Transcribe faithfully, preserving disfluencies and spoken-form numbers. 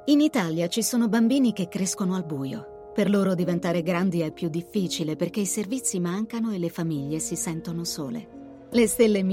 In Italia ci sono bambini che crescono al buio. Per loro diventare grandi è più difficile perché i servizi mancano e le famiglie si sentono sole. Le stelle